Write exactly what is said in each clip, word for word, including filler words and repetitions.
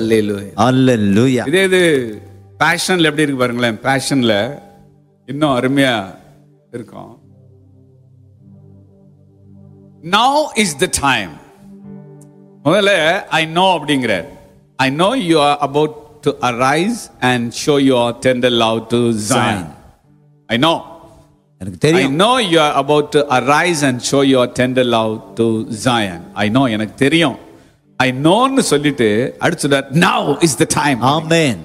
அல்லேலூயா அல்லேலூயா. இதே இது பேஷன்ல எப்படி இருக்கு பாருங்களேன். பேஷன்ல இன்னும் அருமையா இருக்கும். Now is the time. முதல்ல I know அப்படிங்கிறார். I know you are about to arise and show your tender love to Zion. I know. எனக்கு I தெரியும். know you are about to arise and show your tender love to Zion. I know, எனக்கு தெரியும். I know ன்னு சொல்லிட்டு அடுத்து சொல்றார், now is the time. ஆமென்.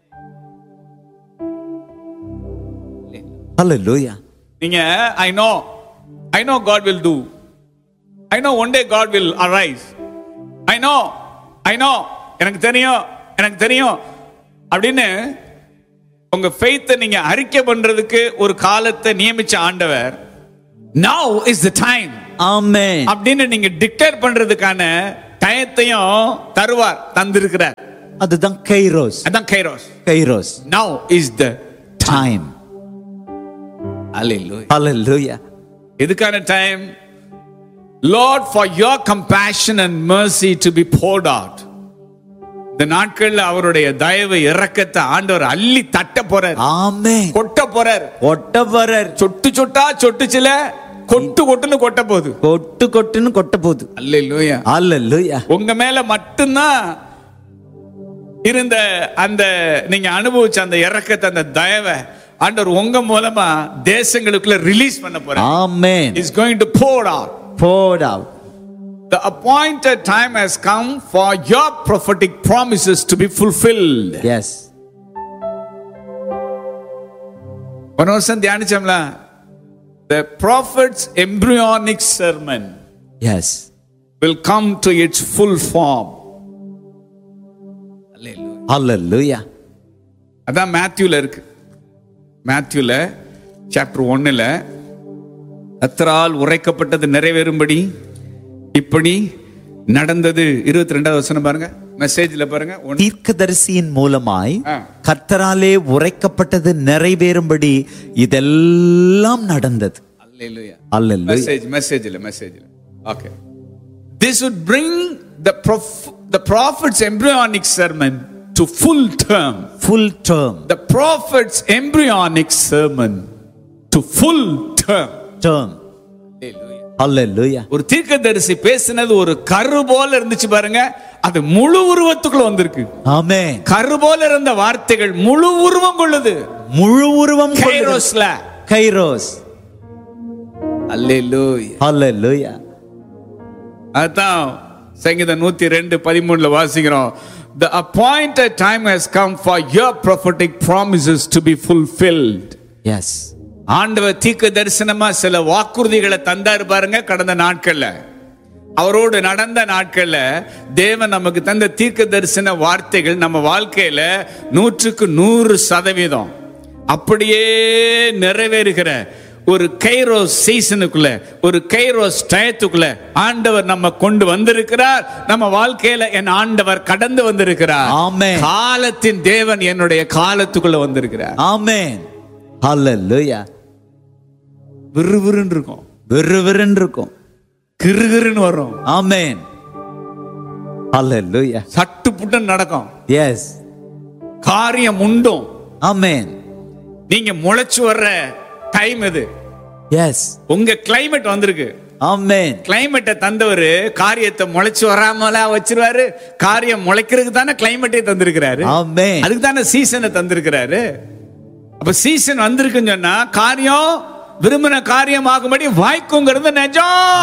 அல்லேலூயா. நீங்க I know, I know God will do. I know one day God will arise. I know, I know, எனக்கு தெரியும், எனக்கு தெரியும் அப்படின்னு உங்க ஃபெய்த்தை நீங்க அறிக்கை பண்றதுக்கு ஒரு காலத்தை நியமிச்ச ஆண்டவர் now is the time ஆமென் அப்படின்னு நீங்க டிக்ளேர் பண்றதுக்கான டயத்தையும் தருவார், தந்திருக்கிறார். அதுதான் கைரோஸ். அதான் kairos. Kairos. now is the time. Hallelujah. Hallelujah. எதுக்கான time? Lord, for your compassion and mercy to be poured out. இந்த நாட்கள்ல அவருடைய தயவு இரக்கத்தை ஆண்டவர் அள்ளி தட்ட போறார். ஆமென். கொட்ட போறார். கொட்டவரர். சொட்டு சொட்டா சொட்டுச்சுல கொட்டு கொட்டுன்னு கொட்ட போகுது. கொட்டு கொட்டுன்னு கொட்ட போகுது. அல்லேலூயா. அல்லேலூயா. உங்க மேல மட்டும்தான் இருந்த அந்த நீங்க அனுபவிச்ச அந்த இரக்கத்தை, அந்த தயவை ஆண்டவர் உங்க மூலமா தேசங்களுக்குள்ள ரிலீஸ் பண்ண போறார். ஆமென். Is going to pour out. Pour out. The appointed time has come for your prophetic promises to be fulfilled. Yes. ஒரு வருஷம் தியானிச்சோம்ல, the prophet's embryonic sermon Yes. will come to its full form. Hallelujah. Hallelujah. அதான் மேத்யூல இருக்கு. மேத்யூல chapter ஒன்னுல கர்த்தரால் உரைக்கப்பட்டது நிறைவேறும்படி இப்படி நடந்தது. இருபத்தி ரெண்டாவது வசனம் பாருங்க, மெசேஜ்ல பாருங்க. தீர்க்கதரிசியின் மூலமாய் கர்த்தராலே உரைக்கப்பட்டது நிறைவேறும்படி இதெல்லாம் நடந்தது. அல்லேலூயா. அல்லேலூயா. மெசேஜ் மெசேஜ்ல மெசேஜ்ல okay. This would bring the prof, the prophet's embryonic sermon to full term. Full term. The prophet's embryonic sermon to full term. Term. Hallelujah. ஒரு தீர்க்கதரிசி பேசினது ஒரு கரு போல இருந்துச்சு பாருங்க, அது முழு உருவத்துக்குள்ள வந்திருக்கு. ஆமென். கரு போல இருந்த வார்த்தைகள் முழு உருவம் கொள்ளுது. முழு உருவம் கைரோஸ்ல. கைரோஸ். அல்லேலூயா. Hallelujah. அதான் சங்கீதம் நூத்தி ரெண்டு பதிமூணுல வாசிக்கிறோம். The appointed time has come for your prophetic promises to be fulfilled. Yes. ஆண்டவர் தீர்க்க தரிசனமா சில வாக்குறுதிகளை தந்தாரு பாருங்க. கடந்த நாட்கள்ல அவரோடு நடந்த நாட்கள்ல தேவன் நமக்கு தந்த தீர்க்க தரிசன வார்த்தைகள் நம்ம வாழ்க்கையில நூற்றுக்கு நூறு சதவீதம் அப்படியே நிறைவேறுகிற ஒரு கைரோஸ் சீசனுக்குள்ள, ஒரு கைரோஸ் டயத்துக்குள்ள ஆண்டவர் நம்ம கொண்டு வந்திருக்கிறார். நம்ம வாழ்க்கையில என் ஆண்டவர் கடந்து வந்திருக்கிறார். ஆமென். காலத்தின் தேவன் என்னுடைய காலத்துக்குள்ள வந்திருக்கிறார். ஆமென். Hallelujah. விறுவிறுன்னு இருக்கும், விறுவிறுன்னு இருக்கும், கிறுகிறுன்னு வரும். ஆமென். Hallelujah. சட்டு புட்டன் நடக்கும். Yes. காரியம் உண்டும். ஆமென். நீங்க முளைச்சு வர்ற டைம் இது. Yes. உங்க கிளைமேட் வந்திருக்கு. ஆமென். கிளைமேட்டை தந்தவரு காரியத்தை முளைச்சு வராமலா வச்சிருவாரு. காரியம் முளைக்கிறதுக்கு தானே கிளைமேட்டை தந்திருக்கிறாரு. ஆமென். அதுக்கு தானே சீசனை தந்திருக்கிறாரு. அப்ப சீசன் வந்திருக்குன்னு சொன்னா காரியம் விரும்பின காரியம் ஆகும்படி வாய்க்குங்கிறது நிஜம்.